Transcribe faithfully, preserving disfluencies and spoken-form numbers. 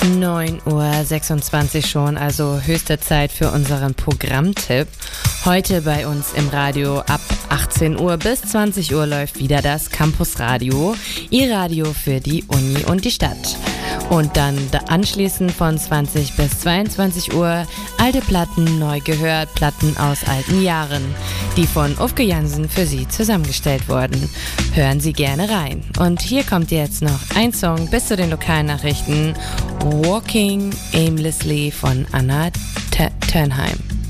neun Uhr sechsundzwanzig schon, also höchste Zeit für unseren Programmtipp. Heute bei uns im Radio ab achtzehn Uhr bis zwanzig Uhr läuft wieder das Campus Radio, Ihr Radio für die Uni und die Stadt. Und dann anschließend von zwanzig bis zweiundzwanzig Uhr alte Platten, neu gehört, Platten aus alten Jahren, die von Ufke Jansen für Sie zusammengestellt wurden. Hören Sie gerne rein. Und hier kommt jetzt noch ein Song bis zu den lokalen Nachrichten. Walking Aimlessly von Anna T- Turnheim.